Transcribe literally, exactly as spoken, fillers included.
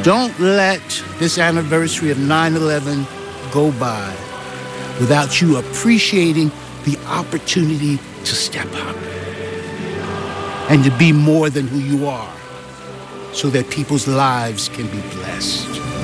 Don't let this anniversary of nine eleven go by without you appreciating the opportunity to step up and to be more than who you are so that people's lives can be blessed.